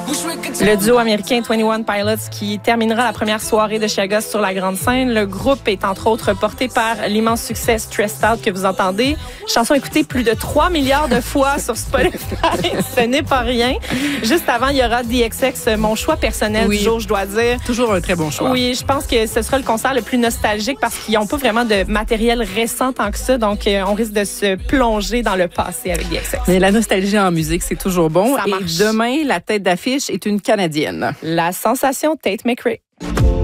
Le duo américain 21 Pilots qui terminera la première soirée de Chiaga sur la grande scène. Le groupe est entre autres porté par l'immense succès Stressed Out que vous entendez. Chanson écoutée plus de 3 milliards de fois sur Spotify. Ce n'est pas rien. Juste avant, il y aura DXX, mon choix personnel du jour, je dois dire. Toujours un très bon choix. Oui, je pense que ce sera le concert le plus nostalgique parce qu'ils n'ont pas vraiment de matériel récent tant que ça. Donc, on risque de se plonger dans le passé avec DXX. Mais la nostalgie en musique, c'est toujours bon. Ça marche. Et demain, la tête d'affiche est une Canadienne. La sensation Tate McRae.